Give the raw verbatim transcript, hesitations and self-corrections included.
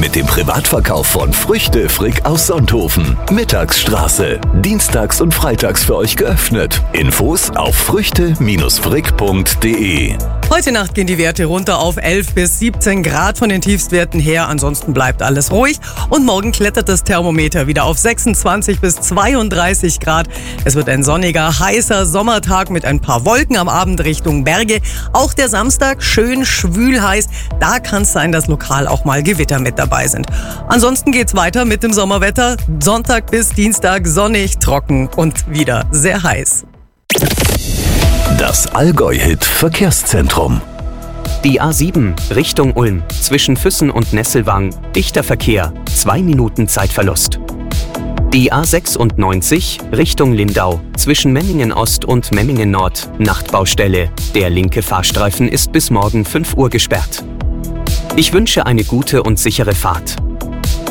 Mit dem Privatverkauf von Früchte Frick aus Sonthofen. Mittagsstraße. Dienstags und freitags für euch geöffnet. Infos auf früchte frick punkt de. Heute Nacht gehen die Werte runter auf elf bis siebzehn Grad von den Tiefstwerten her. Ansonsten bleibt alles ruhig. Und morgen klettert das Thermometer wieder auf sechsundzwanzig bis zweiunddreißig Grad. Es wird ein sonniger, heißer Sommertag mit ein paar Wolken am Abend Richtung Berge. Auch der Samstag schön schwül heiß. Da kann es sein, dass lokal auch mal Gewitter mit dabei sind. Ansonsten geht's weiter mit dem Sommerwetter. Sonntag bis Dienstag sonnig, trocken und wieder sehr heiß. Das Allgäu-Hit Verkehrszentrum. Die A sieben Richtung Ulm zwischen Füssen und Nesselwang. Dichter Verkehr, zwei Minuten Zeitverlust. Die A sechsundneunzig Richtung Lindau zwischen Memmingen Ost und Memmingen Nord. Nachtbaustelle. Der linke Fahrstreifen ist bis morgen fünf Uhr gesperrt. Ich wünsche eine gute und sichere Fahrt.